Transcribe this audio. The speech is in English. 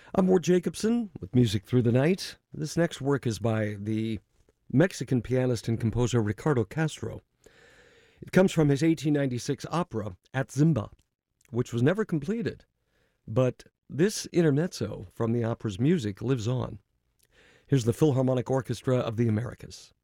I'm Ward Jacobson with Music Through the Night. This next work is by the Mexican pianist and composer Ricardo Castro. It comes from his 1896 opera, At Zimba, which was never completed. But this intermezzo from the opera's music lives on. Here's the Philharmonic Orchestra of the Americas.